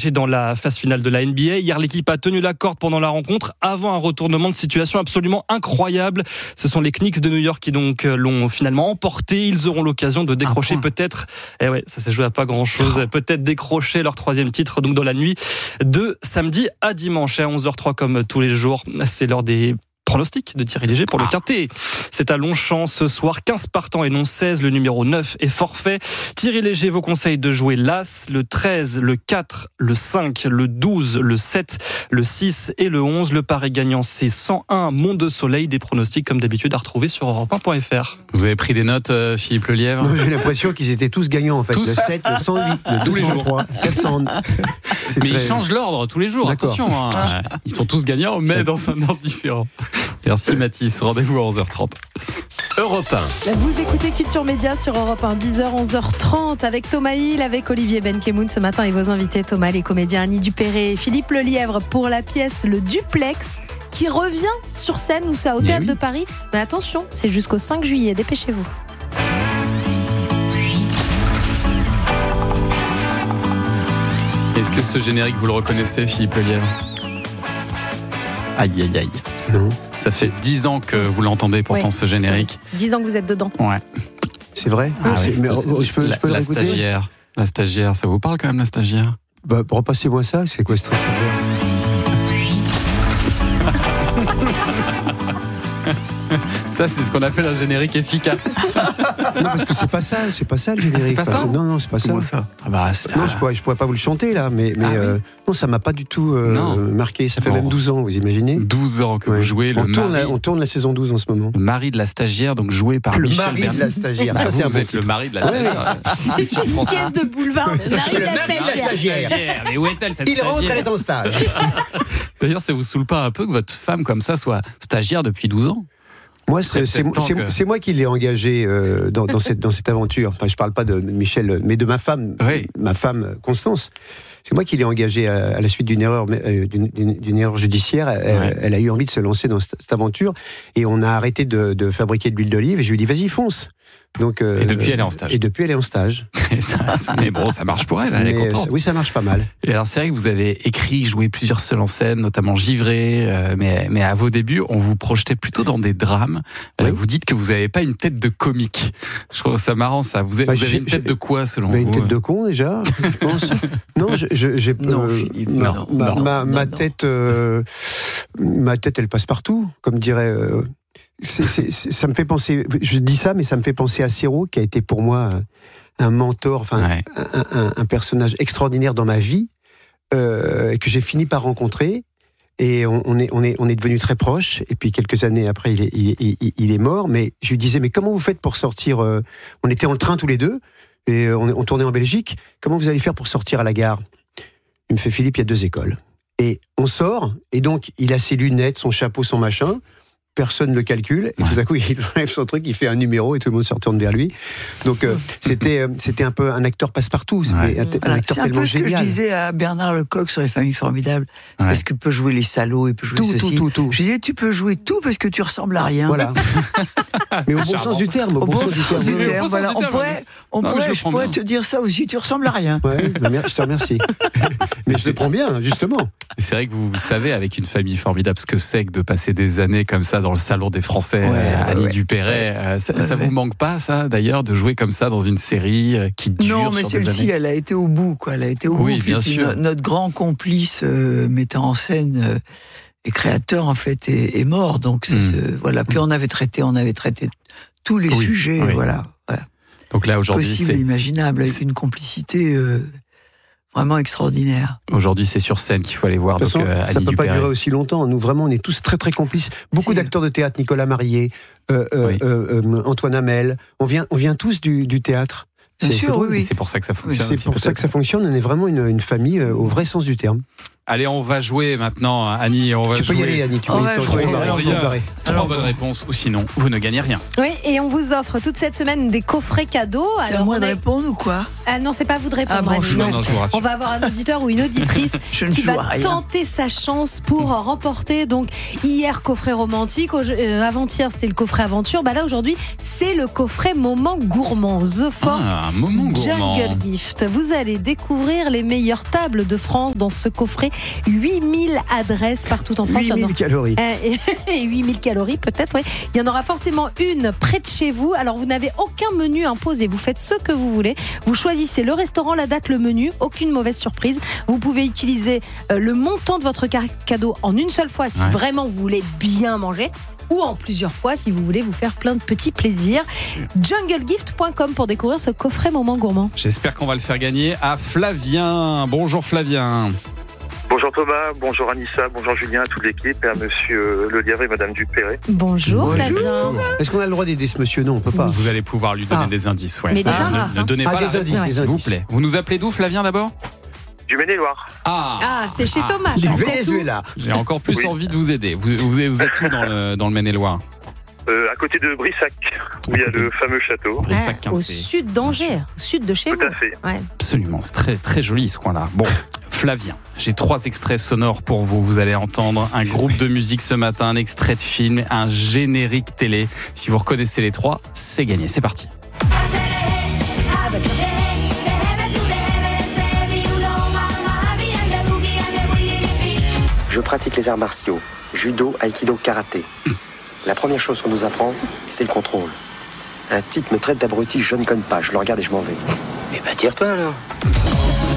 engagé dans la phase finale de la NBA. Hier, l'équipe a tenu la corde pendant la rencontre avant un retournement de situation absolument incroyable. Ce sont les Knicks de New York qui donc l'ont finalement emporté. Ils auront l'occasion de décrocher peut-être, ça s'est joué à pas grand-chose, peut-être décrocher leur 3e titre donc dans la nuit de samedi à dimanche à 11h03 comme tous les jours. C'est l'heure des pronostic de Thierry Léger pour le Quintet. C'est à Longchamp ce soir, 15 partants et non 16, le numéro 9 est forfait. Thierry Léger vous conseille de jouer l'As, le 13, le 4, le 5, le 12, le 7, le 6 et le 11. Le pari gagnant, c'est 101 Mont de Soleil. Des pronostics comme d'habitude à retrouver sur europe1.fr. Vous avez pris des notes, Philippe Lelièvre? Non, j'ai l'impression qu'ils étaient tous gagnants en fait. Tous le 7, le 108, le 203, 400. Mais ils changent l'ordre tous les jours, d'accord. Attention. Hein. Ils sont tous gagnants, mais dans un ordre différent. Merci Mathis, rendez-vous à 11h30. Europe 1. Vous écoutez Culture Média sur Europe 1, 10h, 11h30 avec Thomas Hill, avec Olivier Benkemoun ce matin et vos invités Thomas, les comédiens Annie Dupéré et Philippe Lelièvre pour la pièce Le Duplex qui revient sur scène ou ça au Théâtre de Paris. Mais attention, c'est jusqu'au 5 juillet, dépêchez-vous. Est-ce que ce générique vous le reconnaissez, Philippe Lelièvre? Aïe aïe aïe. Non. Ça fait 10 ans que vous l'entendez pourtant ce générique. 10 ans que vous êtes dedans. Ouais. C'est vrai. Mais je peux la stagiaire. La stagiaire, ça vous parle quand même la stagiaire? Repassez-moi ça, c'est quoi ce truc? Ça, c'est ce qu'on appelle un générique efficace. Non, parce que c'est pas ça le générique. C'est pas ça? Non, c'est pas ça. ça. Non, je pourrais pas vous le chanter là, mais non, ça m'a pas du tout marqué. Ça fait même 12 ans, vous imaginez? 12 ans que vous jouez on tourne la saison 12 en ce moment. Le mari de la stagiaire, donc joué par Michel Bernier. Le mari de la stagiaire. Ça, vous êtes le mari de la stagiaire. C'est une pièce de boulevard. Le mari de la stagiaire. Mais où est-elle cette Il stagiaire? rentre, elle est en stage. D'ailleurs, ça vous saoule pas un peu que votre femme comme ça soit stagiaire depuis 12 ans? Moi, c'est moi qui l'ai engagé dans cette aventure. Enfin, je parle pas de Michel, mais de ma femme, ma femme Constance. C'est moi qui l'ai engagée à la suite d'une erreur judiciaire. Elle a eu envie de se lancer dans cette aventure et on a arrêté de fabriquer de l'huile d'olive et je lui ai dit vas-y fonce. Donc, et depuis elle est en stage. Et depuis elle est en stage. Mais bon, ça marche pour elle, elle est contente. Oui, ça marche pas mal. Et alors c'est vrai que vous avez écrit, joué plusieurs seuls en scène, notamment Givré, mais à vos débuts, on vous projetait plutôt dans des drames. Vous dites que vous n'avez pas une tête de comique. Je trouve ça marrant ça. Vous avez une tête de quoi selon vous? Une tête de con déjà, je pense. Non, Philippe, ma tête, elle passe partout, comme dirait. Ça me fait penser. Je dis ça, mais ça me fait penser à Serrault, qui a été pour moi un mentor, un personnage extraordinaire dans ma vie, que j'ai fini par rencontrer. Et on est devenus très proches. Et puis quelques années après, il est mort. Mais je lui disais, mais comment vous faites pour sortir? On était en le train tous les deux et on tournait en Belgique. Comment vous allez faire pour sortir à la gare? Il me fait, Philippe, il y a 2 écoles. Et on sort. Et donc il a ses lunettes, son chapeau, son machin. Personne ne le calcule, et tout à coup il enlève son truc, il fait un numéro et tout le monde se retourne vers lui. Donc c'était un peu un acteur passe-partout, un acteur tellement génial. C'est un peu ce que je disais à Bernard Lecoq sur Les Familles Formidables, parce qu'il peut jouer les salauds, il peut jouer ceci. Tout. Je disais tu peux jouer tout parce que tu ressembles à rien. Voilà. Mais au bon sens du terme. Au bon sens du terme. Voilà. Je pourrais te dire ça aussi, tu ressembles à rien. Ouais, je te remercie. Mais je le prends bien, justement. C'est vrai que vous savez, avec Une Famille Formidable, ce que c'est que de passer des années comme ça dans le salon des Français, Annie Dupéré. Ça vous manque pas, ça, d'ailleurs, de jouer comme ça dans une série qui dure sur des années? Non, mais celle-ci, elle a été au bout, quoi. Elle a été au bout. Oui, bien sûr. Notre grand complice, metteur en scène et créateur, en fait, est mort. Donc, voilà. Puis on avait traité tous les sujets, voilà. Donc là, aujourd'hui, possible et imaginable, avec une complicité vraiment extraordinaire. Aujourd'hui, c'est sur scène qu'il faut aller voir. Ça ne peut pas durer aussi longtemps. Nous, vraiment, on est tous très, très complices. Beaucoup d'acteurs de théâtre, Nicolas Marié, Antoine Hamel, on vient tous du théâtre. Bien sûr, oui. C'est pour ça que ça fonctionne. C'est pour ça que ça fonctionne. On est vraiment une famille au vrai sens du terme. Allez, on va jouer maintenant, Annie. On va Tu jouer. peux y aller, Annie. Tu peux y aller. Trois bonnes réponses, ou sinon, vous ne gagnez rien. Oui, et on vous offre toute cette semaine des coffrets cadeaux. C'est à moi de répondre ou quoi? Ah non, c'est pas à vous de répondre. Ah bon, Annie, non, je vous rassure. On va avoir un auditeur ou une auditrice Je ne qui joue à va rien. tenter sa chance pour remporter. Donc hier coffret romantique, avant-hier c'était le coffret aventure. Bah là aujourd'hui c'est le coffret moment gourmand. The Fort Un moment gourmand. Jungle Gift. Vous allez découvrir les meilleures tables de France dans ce coffret. 8000 adresses partout en France. 8000 calories. Et 8000 calories peut-être, oui. Il y en aura forcément une près de chez vous. Alors vous n'avez aucun menu imposé. Vous faites ce que vous voulez. Vous choisissez le restaurant, la date, le menu. Aucune mauvaise surprise. Vous pouvez utiliser le montant de votre cadeau en une seule fois si vraiment vous voulez bien manger. Ou en plusieurs fois si vous voulez vous faire plein de petits plaisirs. Junglegift.com pour découvrir ce coffret moment gourmand. J'espère qu'on va le faire gagner à Flavien. Bonjour Flavien. Bonjour Thomas, bonjour Anissa, bonjour Julien, à toute l'équipe, et à monsieur Le Lièvre et madame Dupéré. Bonjour Flavien. Est-ce qu'on a le droit d'aider ce monsieur? Non, on peut pas. Vous allez pouvoir lui donner des indices. Ouais. Mais des indices, Ne donnez pas des la réponse, indices, s'il vous plaît. Vous nous appelez d'où, Flavien, d'abord? Du Maine-et-Loire. Ah, c'est chez Thomas. Du ça, c'est Venezuela. J'ai encore plus envie de vous aider. Vous êtes où dans le Maine-et-Loire? À côté de Brissac, où il y a le fameux château. tout. Brissac, Au c'est- sud d'Angers, au sud de chez Tout vous. à fait. Ouais. Absolument, c'est très, très joli ce coin-là. Bon, Flavien, j'ai 3 extraits sonores pour vous. Vous allez entendre un groupe de musique ce matin, un extrait de film, un générique télé. Si vous reconnaissez les 3, c'est gagné. C'est parti. Je pratique les arts martiaux, judo, aïkido, karaté. La première chose qu'on nous apprend, c'est le contrôle. Un type me traite d'abruti, je ne conne pas, je le regarde et je m'en vais. Eh ben, tire-toi alors.